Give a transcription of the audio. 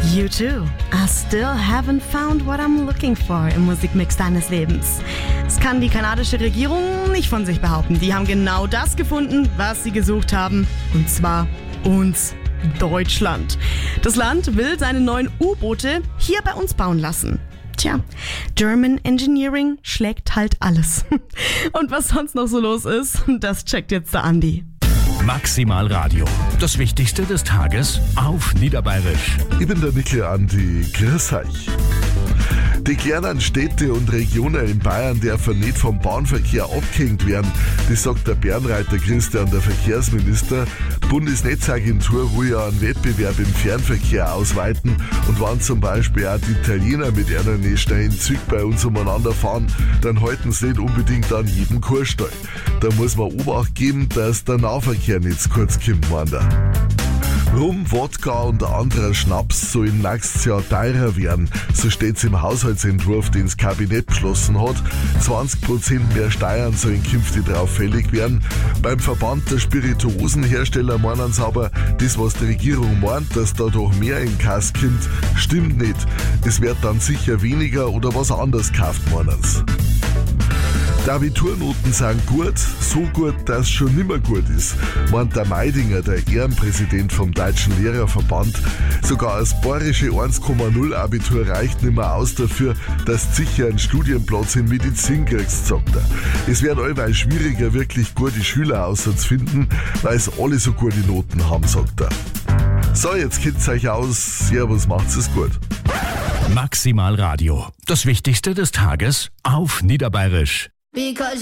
You too. I still haven't found what I'm looking for im Musikmix deines Lebens. Das kann die kanadische Regierung nicht von sich behaupten. Die haben genau das gefunden, was sie gesucht haben. Und zwar uns, Deutschland. Das Land will seine neuen U-Boote hier bei uns bauen lassen. Tja, German Engineering schlägt halt alles. Und was sonst noch so los ist, das checkt jetzt der Andi. Maximal Radio. Das Wichtigste des Tages auf Niederbayerisch. Ich bin der Nickel Andi. Grüß euch. Die kleinen Städte und Regionen in Bayern dürfen nicht vom Bahnverkehr abgehängt werden. Das sagt der Bärenreiter Christian, der Verkehrsminister. Die Bundesnetzagentur will ja einen Wettbewerb im Fernverkehr ausweiten. Und wenn zum Beispiel auch die Italiener mit ihren schnellen Zügen bei uns umeinander fahren, dann halten sie nicht unbedingt an jedem Kurstall. Da muss man Obacht geben, dass der Nahverkehr nicht zu kurz kommt, meint er. Rum, Wodka und anderer Schnaps sollen nächstes Jahr teurer werden. So steht's im Haushaltsentwurf, den das Kabinett beschlossen hat. 20% mehr Steuern sollen künftig drauf fällig werden. Beim Verband der Spirituosenhersteller meinen sie aber, das was die Regierung meint, dass da doch mehr in Kass kommt, stimmt nicht. Es wird dann sicher weniger oder was anderes gekauft, meinen sie. Die Abiturnoten sind gut, so gut, dass es schon nimmer gut ist, meint der Meidinger, der Ehrenpräsident vom Deutschen Lehrerverband. Sogar das bayerische 1,0 Abitur reicht nimmer aus dafür, dass du sicher einen Studienplatz in Medizin kriegst, sagt er. Es wird allweil schwieriger, wirklich gute Schüler auszufinden, weil es alle so gute Noten haben, sagt er. So, jetzt kennt's euch aus. Servus, macht's es gut. Maximal Radio. Das Wichtigste des Tages auf Niederbayerisch. Because